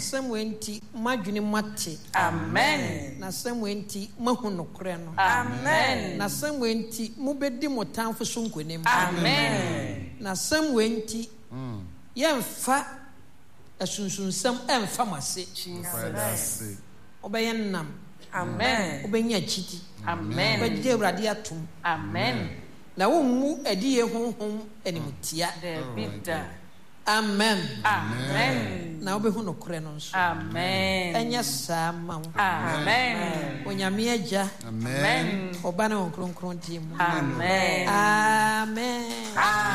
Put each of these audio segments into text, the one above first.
Nasem wenti madwene mate. Amen. Nasem wenti mahu nokore no. Amen. Nasem wenti mubedi motamfo so nkonim. Amen. Nasem wenti yemfa asunsunsam emfa mase. Jesus. Obeyenam. Amen. Obenya chiti. Amen. Obegye Awurade atum. Amen. Na wonmu adiye honhom animtia. Amen. Amen. Na obehu nokore no nso. Amen. Enya sama. Amen. Onyame agya. Amen. Oba na onkronkron timu. Amen. Amen.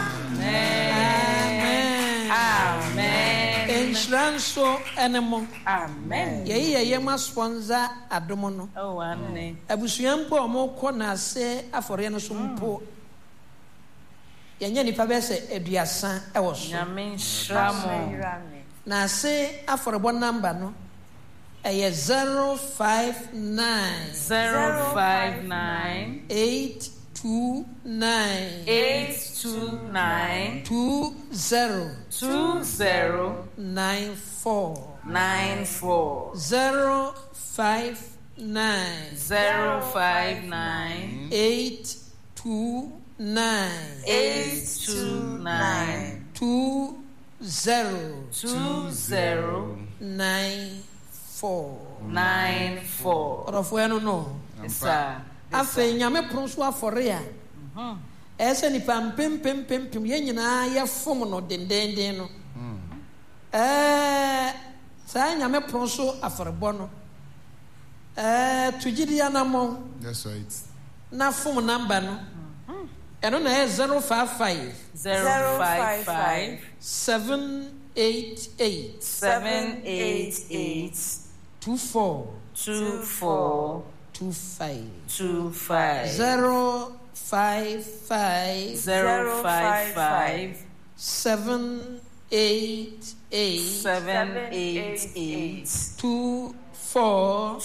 Amen. Amen. Enshranso enemo. Amen. Ye ma sponsor adomo no. Oh, amen. Abusuampo omokọ na ase afore no so mpo. Yenye nipa bese eduasa ewo so. Nyame shramo. Na ase aforebo number no eye 059 059 829 829 20 94 94 059 829 20 94 Orofo no sir afa nyame pronso afore a ese ni pem ye nyina ye fom no dendenden no sa nyame pronso aforebo no tugidi anamo. That's right. Na fom number no eno na 055 055 788 24 24 25 055 788 24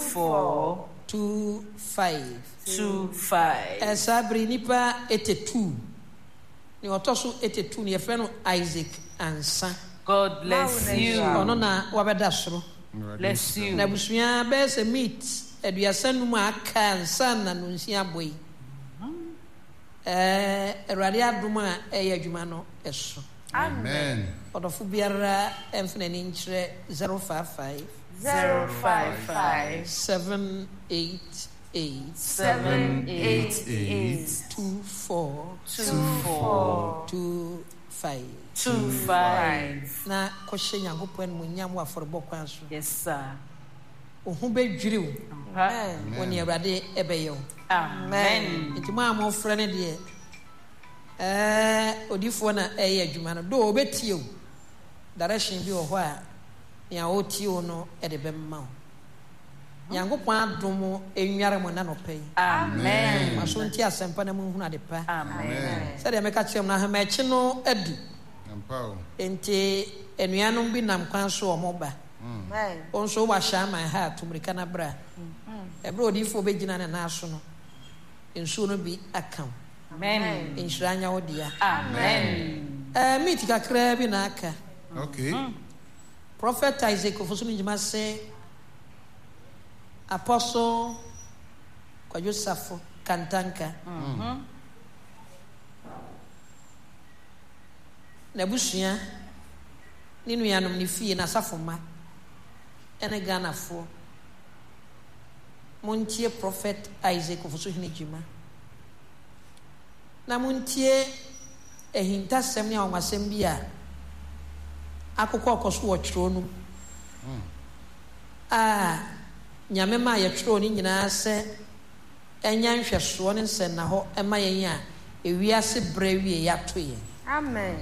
25 Esabri nipa 82 ni otoso 82 ni efeno Isaac Ansa. God bless you. Ono na wabeda soro. Bless you. Na busua be se meet eduasanu ma aka Ansa na no nsia boy. Erade aduma eye adwuma no eso. Amen. Odofo biara emfena ni nkyere 055 055 788 24 na koshe Nyankopon mu nyam wa forbo kwan so. Yes sir. Ohu bedwiriw. Woni Awurade ebeyo. Amen. Nti ma mo frene de odifo na eye adwuma no do obetie o. Direction bi ho a ya otie o no e de bemma o. Nyankopon adomo enware mo na no pay. Amen. Maso nti asempa na mu hu na de pa. Amen. Said ya meka kyerem na ha ma echi no adu. Ampao. Enti enuanom bi nam kwan so omoba. Onso wa shama ha tumrika na bra. Ebro odifo begina na na so no. Enso no bi akam. Amen. Inshiranya odia. Amen. Meet kakra bi na aka. Okay. Prophet Isaac of Osunjima say Apostle Kwajosafo Kantanka. Na busua ni nuanom ni fie na safoma ene Ghana fo montie Prophet Isaac of Osunjima na montie ehinta sem ne awasem bi a akokọ okoso wo twiro no nyame ma ye twiro ni nyina se enya nhweso ne nsen na ho ema yen a ewiase brewie ya to ye. Amen.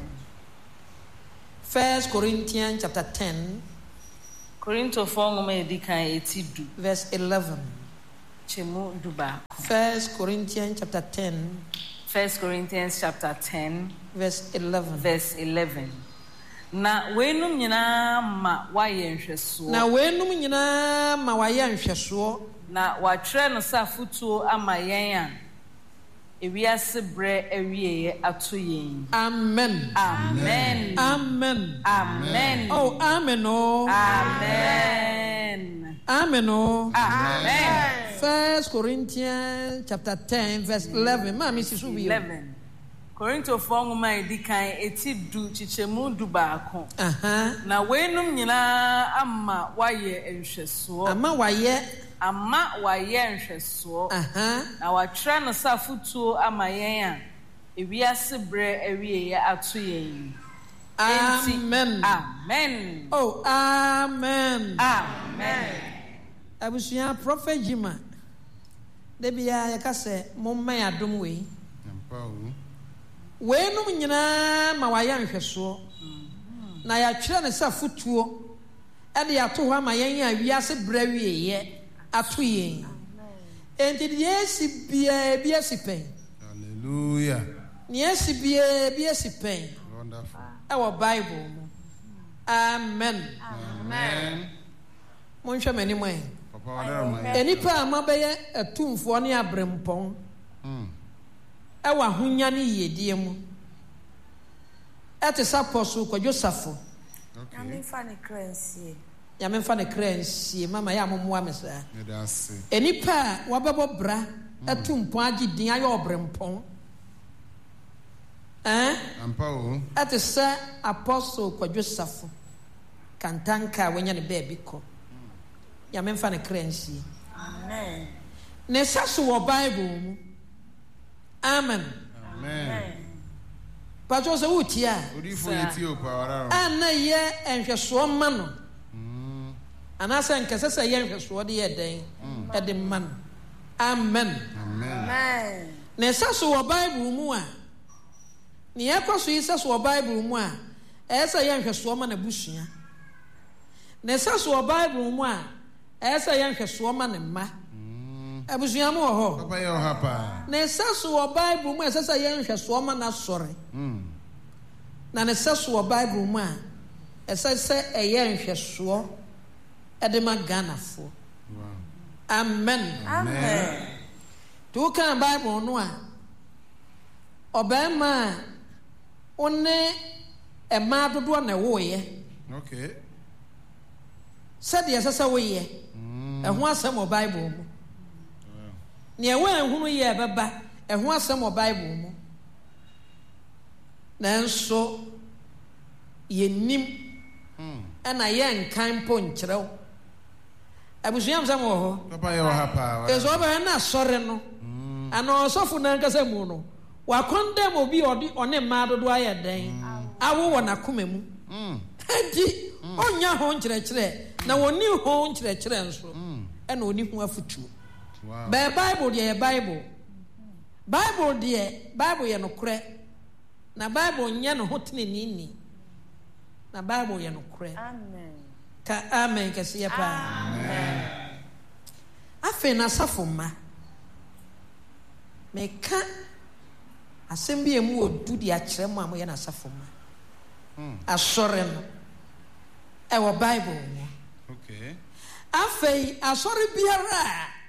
1 Corinthians chapter 10 Korinto ngoma edikan etidu verse 11. Chemu duba. 1 Corinthians chapter 10 1 Corinthians chapter 10 verse 11. Verse 11. Na wenum nyina ma waye nhweso. Na wenum nyina ma waye nhweso. Na watwere no safutuo ama yen a ewiase brɛ awie ato yɛn. Amen. Amen. Amen. Amen. Oh, amen. Oh. Amen. Amen. Oh. Amen. 1 Corinthians chapter 10 verse 11. Mami sisu bi. 11. Korintofoɔ nwoma edi kan eti du kyikyɛmu du baako. Na weenum nyinaa ama wayɛ nhwɛsoɔ. Ama wayɛ nhwɛsoɔ. Na watwerɛ no sɛ afotuo ama yɛn a ewiase brɛ awie ato yɛn. Amen. Amen. Oh, amen. Amen. Abusua Prophet Jima. Debia yɛka sɛ momma yɛadom wei. Weenum nyinaa ma wayɛ nhwɛsoɔ. Na yɛatwerɛ no sɛ afotuo ɛde ato hɔ ama yɛn a wiase brɛ awie ato yɛn. Enti deɛ esi biara bi esi pɛn. Hallelujah. Deɛ esi biara bi esi pɛn. Wonderful. Ɛwɔ Bible mu. Amen. Amen. Monhwɛ m'anim ɛ. Papa wadara ma. Enipa a mabɛyɛ atumfoɔ ne abrɛmpɔn. Ɛwɔ ahonya ne yiedie mu. Ɛte sɛ Apostle Kwadwosafo. Yamemfa ne kra nsie mama ya amomoa me saa. Medase. Enipa a wabɛbɔ bra atumpɔn agye din ayɛ ɔbrɛmpɔn. Ampa o. Ɛte sɛ Apostle Kwadwosafo. Kantanka a wɔnya ne baabi kɔ. Yamemfa ne kra nsie. Amen. Ne sa so wɔ Bible mu. Amen. Amen. Pacho sɛ wotia. Odifo yeti o pa wadara. Ana yɛ nhwɛsoɔ ma no. Anasa nkɛsɛ sɛ yɛ nhwɛsoɔ de yɛ dɛn ɛde ma no. Amen. Amen. Ne sa so wɔ Bible mu a ne yɛkɔ so yi sɛ so wɔ Bible mu a ɛyɛ sɛ yɛ nhwɛsoɔ ma na busua. Ne sa so wɔ Bible mu a ɛyɛ sɛ yɛ nhwɛsoɔ ma ne mma. Abusua mu wɔ hɔ. Papa yɛ ɔha pa. Ne sa so wɔ Bible mu a ɛsɛ sɛ yɛ nhwɛsoɔ ma na sɔre. Na ne sa so wɔ Bible mu a ɛsɛ sɛ ɛyɛ nhwɛsoɔ ɛde ma Ghanafoɔ. Amen. Amen. To woka Bible no a ɔbɛrima a wone ɛmaa dodoɔ na ɛwoyɛ. Okay. Sɛdeɛ ɛsɛ sɛ woyɛ ɛho asɛm wɔ Bible mu. Nea ɛwɔ ɛhunu yɛ ɛbɛba ɛho asɛm wɔ Bible mu. Nanso yɛnim ɛna yɛnkan mpo nkyerɛw. Abusua nsɛm wɔ hɔ. Papa yɛ ɔha pa. Ɛsɛ ɔbɛyɛ na asɔre no ana ɔsɔfo nankasa mu no wakɔndɛm obi ɔne mmaa dodoɔ ayɛ dɛn awo wɔ n'akoma mu. Enti ɔnya ho nkyerɛkyerɛ na wɔni ho nkyerɛkyerɛ nso ɛna ɔni ho afutuo. Bɛɛ Bible deɛ yɛ Bible. Bible yɛ nokorɛ. Na Bible nyɛ no ho tenenini. Na Bible yɛ nokorɛ. Amen. Ka amen kɛseɛ paa. Amen. Afei na asafo mma. Meka asɛm bi emu odu de akyerɛ mu a moyɛ na asafo mma. Asɔre no ɛwɔ Bible mu. Okay. Afei asɔre biara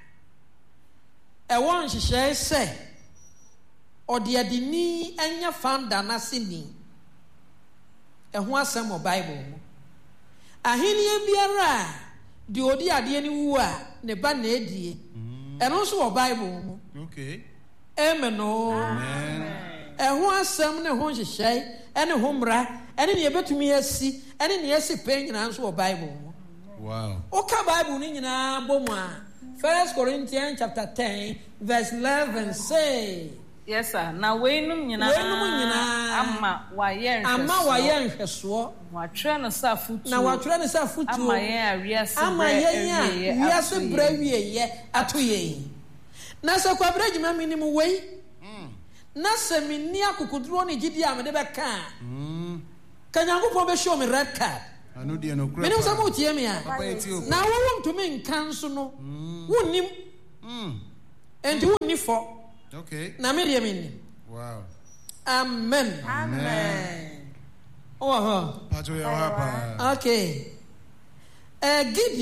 ɛwɔ nhyehyɛe sɛ ɔde adini ɛnyɛ founder n'ase ni. Ɛho asɛm wɔ Bible mu. Ahenni biara de odi adeɛ ne wu a ne ba na edie. Ɛno nso wɔ Bible mu. Okay. Amen. Amen. Ɛho asɛm ne ho nhyehyɛe ɛne ho mmara ɛne nea ebetumi asi ɛne nea esi pɛn nyinaa nso wɔ Bible mu. Wow. Oka Bible ni nyinaa bɔ mu a 1 Corinthians chapter 10 verse 11 say. Yes sir. Na weenum nyinaa ama wayɛ nhwɛsoɔ. Watwerɛ no sɛ afotuo. Na watwerɛ no sɛ afotuo. Ama yɛn a wiase brɛ awie ato yɛn. Na sɛ kwabra adwuma mi nim wei. Na sɛ minni akokoduro ne gyidi a mede bɛka a. Ka Nyankopɔn bɛhyɛ me red card. Anu deɛ no kura. Menim sɛ mo tie me a. Papa yɛ tie o. Na wo ntumi nka nso no. Wonnim. Enti wonni fɔ. Okay. Na me deɛ menim. Wow. Amen. Amen. Oh. Pacho yɛ ɔha pa. Okay.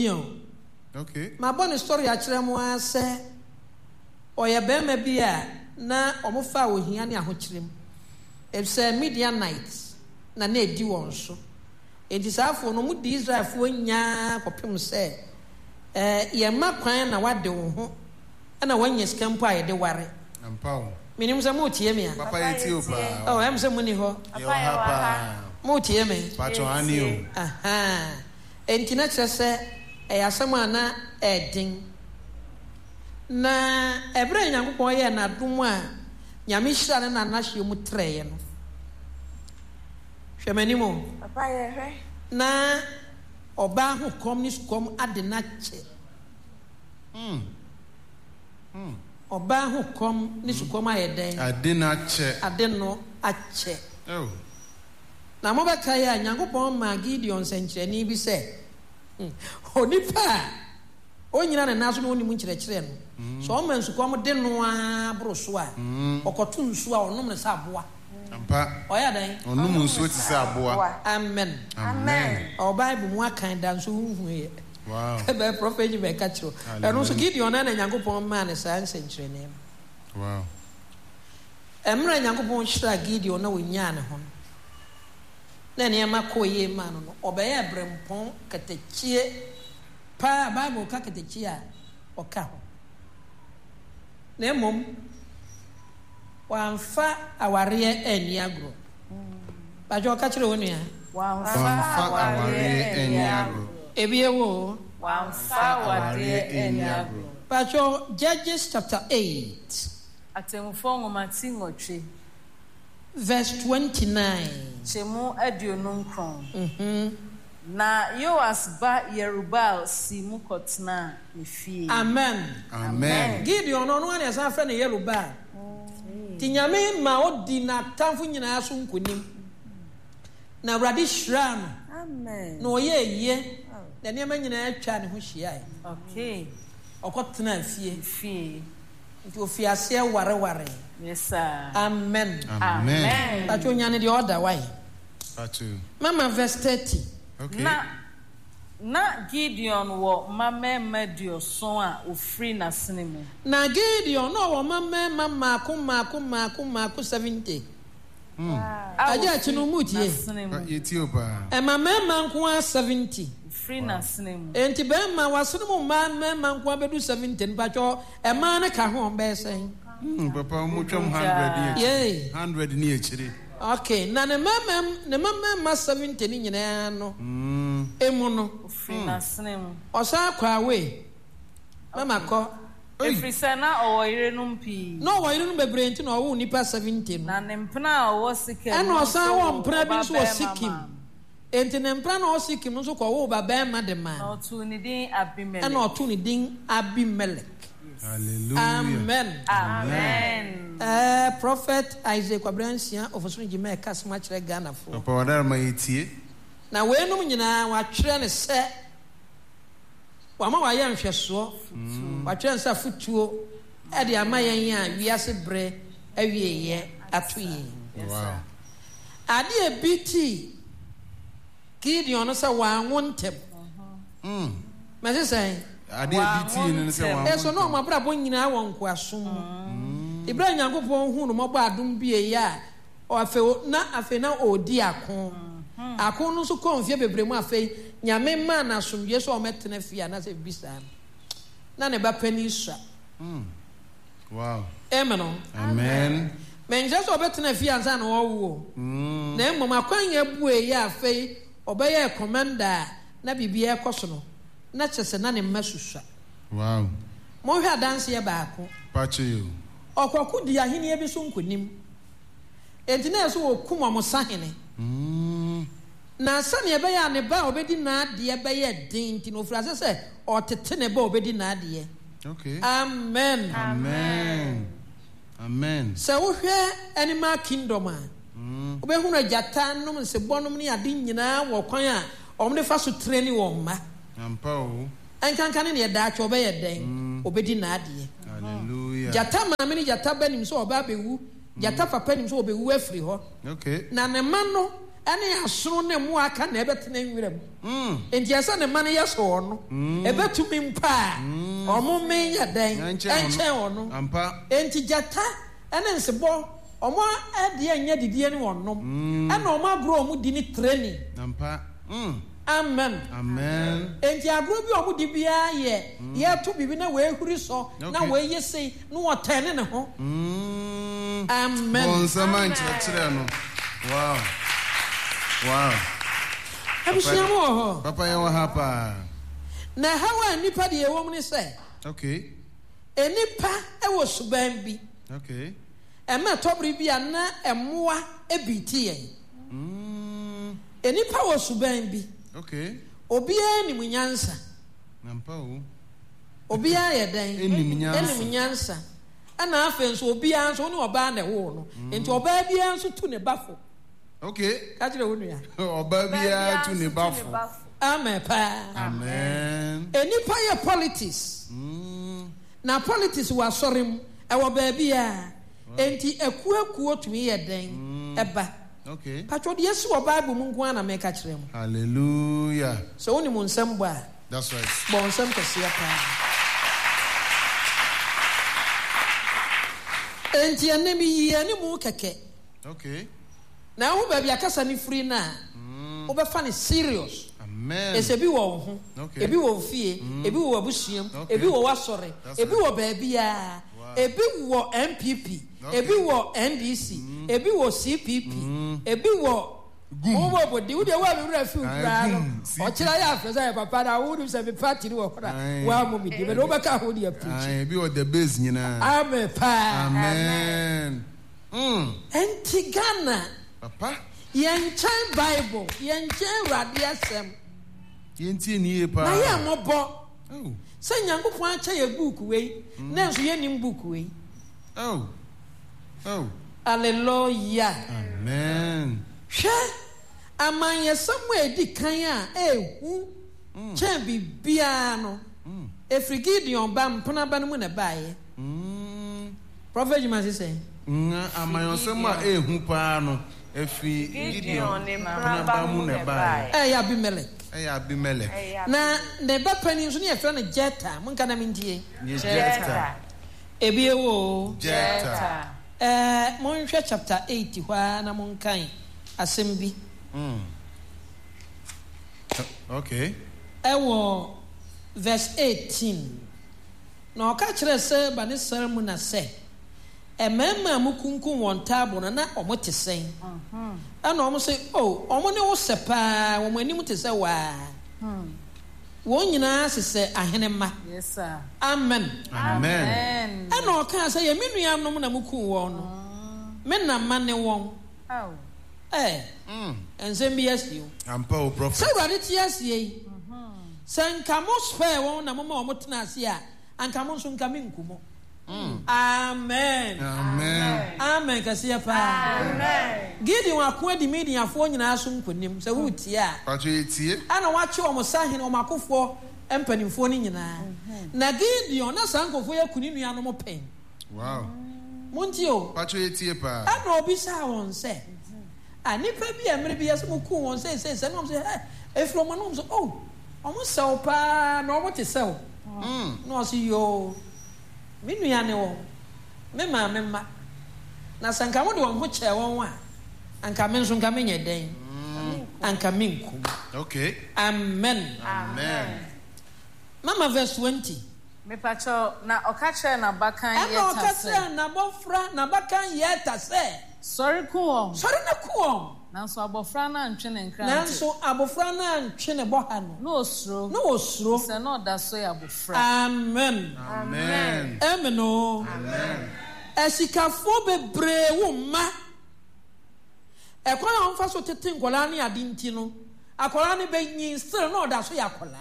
Gideon. Okay. Ma bɔ ne story akyerɛ mo a sɛ ɔyɛ bɛrima bi a na omofa ohia ne ahokyerem it's a Midianite na edi won so enti saafo no mu di Israelfo nya kopem se ye makwan na wade wo ho na wanya skampo ayede ware ampawo minim se mo tie me papa yeti opa oh em se muni ho papa mo tie me pato anio aha enti na kire se asama na edin na ebre nyankopon ye na dum a nyame hyira na nahye mu treye no hwemanimo papa ye hwe na oba ho kom ni sukom ade na che oba ho kom ni sukom ayeden ade na che ade no ache oh na mo ba kai a nyankopon ma Gideon senkyereni bi se onipa onyina na naso no onimu nkyerɛkyerɛ no so o man sukom de no a broso a okoto nsu a onom ne sa aboa ampa oya dan onum nsu ti sa aboa amen amen o bible mu akan dan so hu ye wow be prophet be ka kiro eno so Gideon na nyankopon ma ne sa nsenkyerɛne wow emra nyankopon hyira Gideon na wonya ne ho na ne ma koye ma no obeye brempon katachie pa bible ka katachie a oka ho na mom wamfa aware eni agro ba jo ka kire wonu ya wamfa aware eni agro ebiye wo wamfa aware eni agro ba jo Judges chapter 8 atemfo ngomati ngotwe verse 29 chemu aduonum kron na Yoas ba Yerubal si mu kotna ne fie amen amen Gideon no ane sa fa ne Yerubal tinyame ma odi na tamfo nyina so nkonim na Awurade hyira no amen na oye na ne ma nyina atwa ne ho hyia okay okotna fie nti ofiase ware yes sir amen amen pacho nyane de order why pacho mama verse 30 okay na Gideon wo mamema dioson a ofri na sinemu na Gideon no wo mamema mako 70 aja chinu mutie Ethiopia mamema nko 70 free na sinemu enti be ma wasenu mamema nko bedu 70 pacho ma ne ka ho be sen papa mo twam 100 ni echire okay na ne mama 70 ni nyina no emu no free na sinemu osa kwa we mama ko every sana oyire numpi no oyire num bebre enti no wo nipa 70 no na ne mpena wo sikem ena osa wo mpena bi so sikim enti ne mpena no sikim no so ko wo ba ba ma de man na otu ni din Abimelech ena otu ni din Abimelech hallelujah amen prophet Isaac Kwabransia ofosoro jima kasma kire Ghana fo papa wadar ma yetie na wenum nyina wa twere ne se wama wa ye nhweso wa twere nsa futuo e de ama yen a wiase bre awieye atoye wow ade ebiti Gideon no se wa wontem ma se sai ade ebiti ni se wa eso no ma bra bo nyina won kwasom Ibrahim Yankopon hu no mobo adom bie ya afe na odi akon no so konfie bebremu afe nyame ma na somdie so o metena fia na se bisa na ne ba pani sua wow amen menje so betena fia nsa na wo na emom akwan ya bue ya afe obeye commander na bibia ekoso no na chese na ne masusua wow mo hwa adanse ya baako pacho yo okwaku di ahini ebi so nkonim enti na so okum mo sahene na sane ebe ya ne ba obedi na ade ebe ya din ti no frase se otete ne ba obedi na ade okay amen so wo hwe animal kingdom a obehu na jata nom se bonom ne ade nyina wo kwan a omde fa so treni wo ma ampa o enkankan ne da atwa obe ye den obedi na ade hallelujah jata ma me jata banim so oba bewu jata papa nim so obewu afiri ho okay na ne ma no ene asoro ne mu aka na ebetena nwirem enti asa ne ma no yeso no ebetumi mpa omo me ya den enche ono ampa enti jata ene nsebo omo ade anya didie ne wonom ena omo agro omo di ni training nampa amen enti agro bi omo di bia ye to bibi na we huri so na we yesi no wotene ne ho amen on sama nchire no wow abisiamo papa ya wa hapa na hawa nipa de ewom ne se okay enipa ewo suban bi okay ema tobri bia na emoa ebiti yen enipa wo suban bi okay obia ni munyansa nampa o obia ye den enim nyansa ana afenso obia nso ne oba na wo no enti oba bia nso tu ne bafo okay ka jire wonu ya oba bia tu ne bafo amen pa amen enipa ye politics na politics wa sorem e wo ba bia enti ekuakuo tumi ye den eba okay patro de yesu wo bible mu nko ana me ka kire mu hallelujah so woni mu nsem bo a that's right bon nsem kese ya pa enti enemi yi ani mu keke okay na wo ba bia kasa ni free na wo be fa ni serious amen esebi wo ho ebi wo fie ebi wo abusuam ebi wo wasore ebi wo ba bia ebi wo MPP ebi wo NDC ebi wo CPP ebi wo wo bodi wo de wa bi ra fi ura no o kira ya afesa ya papa na wo du se be party ni wo kora wa mo bi de be wo be ka ho de preach ebi wo the base nyina amen pa amen enti Ghana papa yenchen Bible yenchen radiasem yenti ni e pa na ye mobo se Nyankopon acha ye book we na nso ye nim book we hallelujah amen hwe amanye Samuel di kan a ehu chen bibia no Efrigidion ba mpona ba no mu na baaye prophet Jimasi say amanye Samuel ehu pa no Efrigidion ne mpona ba mu na baaye Abimelech na ne ba pani nso ne efra na Jeta munka na mindie Jeta ebi ewo Jeta monhwe chapter 8 hwa na monkan asem bi okay ewo verse 18 na oka kire se ba ne sare mu na se emema mukunkun won table na omote sen ana omo se omo ne wo sepa wo manim te se wa won nyina sese ahenema yes sir amen ana oka se ye menua nom na mukun won no me na mane won enzem bi asio ampa o prophet se wade ti asie sanka mo spare won na mama omo tena asie a anka mo nso nka me nkumo amen kasiya pa Gideon akwa di media fo nyina so nkonim se wo tie a pacho etie ana wache o musahene o makofo empanimfo ni nyina na Gideon na sankofo yakuni nua no mo pen wow montio pacho etie pa ana obi sa won se anipa bi emre bi yeso mo ku won se no se efro mo no so omo se pa na omo te se no so yo minu ya ne wo me ma na sanka mo de won ho che won wa anka me nso nka me nye den anka me nku okay amen mama verse 20 me pacho na okache na bakan yeta se ana okache na bofra na bakan yeta se sorry na kuon nanso abofra na ntwe ne nkran nanso abofra na ntwe ne boha no osro se no da so ya abofra amen esikafo bebre wo ma ekwa ya mfa so tete nkola ne ade nti no akola ne benyin still no da so ya kola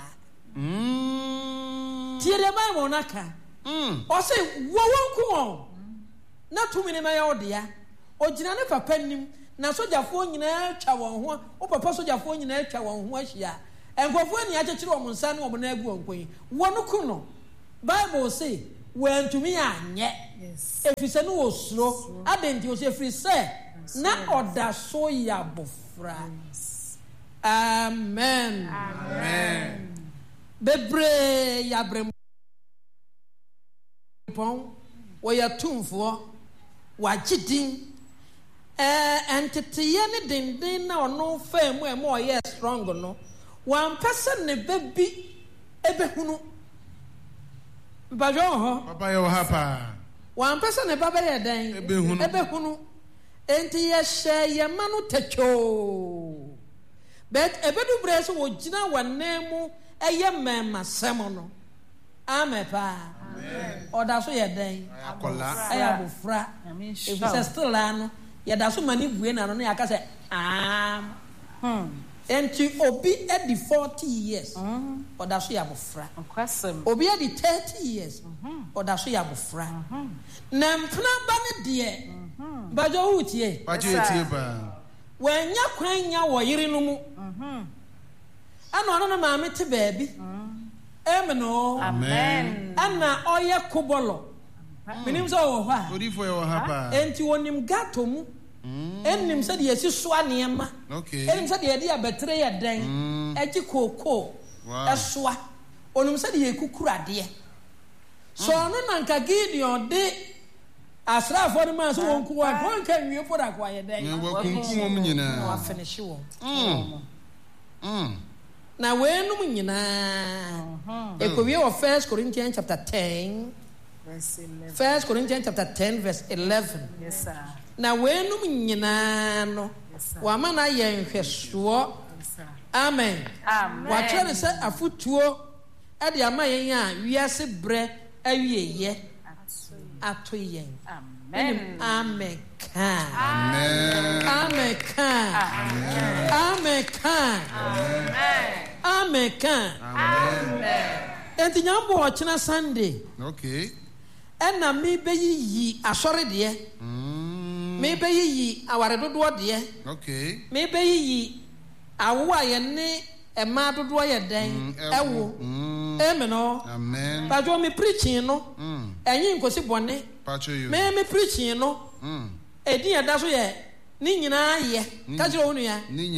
tiere mai mo naka o se wo na tumi ne ma ya odia ogina ne papa nim na sojafo nyina atwa won ho o papa sojafo nyina atwa won ho ahia enkofo ni akekere o munsa ne o na agu onkon wono ku no Bible say wantumi anye efise no osuro adenti o se efise na oda so ya bofra amen bebre ya brem pon wo ya tumfo wagye enteteye ne denden na ono fa mu e mo ye strong no wan pese ne baby ebehunu bajo ho papa ye ha pa wan pese ne baba ye den ebehunu enti ye hye ye manu techo bet ebedu brese wo gina wanemu eye mema semo no amepa amen oda so ye den akola aya bofra e still ano ya da so mani bue na no ya ka se enti obi at the 40 years oda so ya bofra obi at the 30 years oda so ya bofra na mpna ba ne de bajo wutie ba wanya kwanya wo yiri no mu ana no ma me te baabi amen ana oye kobolo minim so wo ha odifo ye wo ha pa enti wonim gato mu ennim se de yesi so aneema ennim se de ye de abetre ye den agi koko esoa onum se de ye kukurade so no nanka Gideon de asrafo no ma so won kuwa kon kan wie for akwa ye den wo kunkum mo nyina no afinish wo na wenum nyina ekowie of 1 Corinthians chapter 10 verse 11 1 Corinthians chapter 10 verse 11 yes sir na wenum nyina no wa ma na ye nhweso amen wa try say afutuo e de ama yen a wiase bre awieye ato yen amen amen amen amen amen amen amen enti nyambo ochina Sunday okay ena me beyi asore de me beyi aware dodo de okay me beyi awo aye ne ema dodo ye den ewo amen no amen bajo me preaching no enyin nkosi bone pacho you me preaching no edin ada so ye ni nyina ye ka jiro onu ya